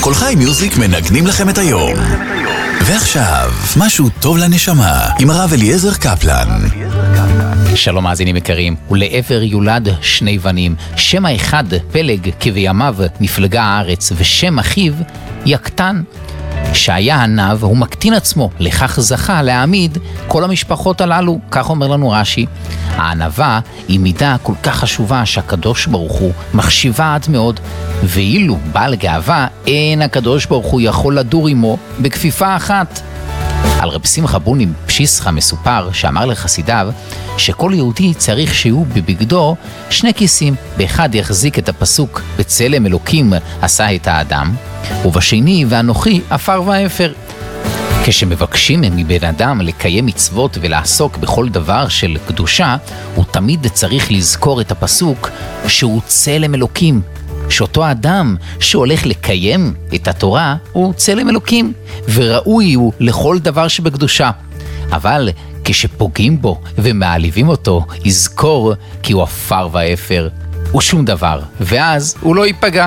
כל חי מיוזיק מנגנים לכם את היום. ועכשיו, משהו טוב לנשמה, עם הרב אליעזר קפלן. שלום מאזינים יקרים, ולעבר יולד שני בנים, שם האחד פלג כבימיו נפלגה הארץ, ושם אחיו יקטן. שהיה עניו, הוא מקטין עצמו, לכך זכה להעמיד כל המשפחות הללו, כך אומר לנו רש"י. הענווה היא מידה כל כך חשובה שהקדוש ברוך הוא מחשיבה עד מאוד, ואילו בעל גאווה אין הקדוש ברוך הוא יכול לדור עמו בכפיפה אחת. על רב שמחה בוני פשיסחה מסופר שאמר לחסידיו שכל יהודי צריך שיהיו בבגדו שני כיסים, באחד יחזיק את הפסוק בצלם אלוקים עשה את האדם, ובשני ואנוכי עפר ואפר. כשמבקשים מבן אדם לקיים מצוות ולעסוק בכל דבר של קדושה, הוא תמיד צריך לזכור את הפסוק שהוא צלם אלוקים, שאותו אדם שהולך לקיים את התורה הוא צלם אלוקים, וראוי הוא לכל דבר שבקדושה. אבל כשפוגעים בו ומעליבים אותו, יזכור כי הוא עפר ואפר, הוא שום דבר, ואז הוא לא ייפגע.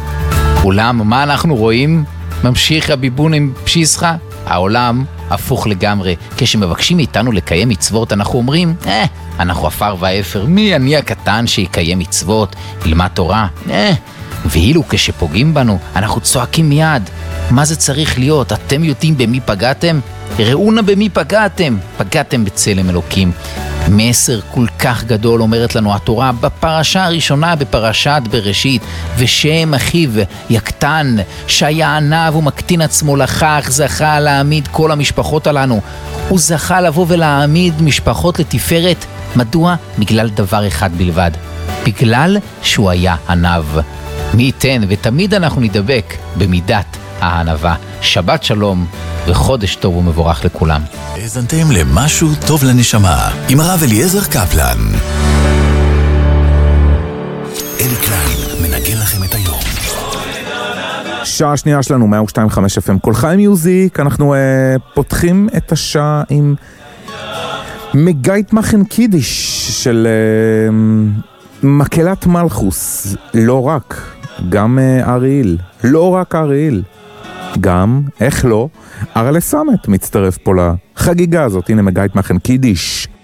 אולם מה אנחנו רואים? ממשיך רבי בוני פשיסחה, העולם הפוך לגמרי. כשמבקשים מאיתנו לקיים מצוות, אנחנו אומרים, אנחנו עפר ואפר, מי אני הקטן שיקיים מצוות, ילמד תורה? ואילו כשפוגעים בנו, אנחנו צועקים מיד. מה זה צריך להיות? אתם יודעים במי פגעתם? ראו נא במי פגעתם. פגעתם בצלם אלוקים. מסר כל כך גדול אומרת לנו התורה בפרשה הראשונה בפרשת בראשית, ושם אחיו יקטן שהיה עניו ומקטין עצמו, לכך זכה להעמיד כל המשפחות הללו. הוא זכה לבוא ולהעמיד משפחות לתפארת. מדוע? בגלל דבר אחד בלבד, בגלל שהוא היה עניו. מי ייתן ותמיד אנחנו נדבק במידת הענווה. שבת שלום וחודש טוב ומבורך לכולם. האזנתם למשהו טוב לנשמה עם הרב אליעזר קפלן. אלי קליין מנגן לכם את היום. שעה שנייה שלנו, 102.5 FM כל חי מיוזיק. אנחנו פותחים את השעה עם מגית מחן קידיש של מקהלת מלכוס. לא רק, גם אריאל, לא רק אריאל, גם, איך לא, ארלה סמט מצטרף פה לחגיגה הזאת. הנה מגית מחן קידיש.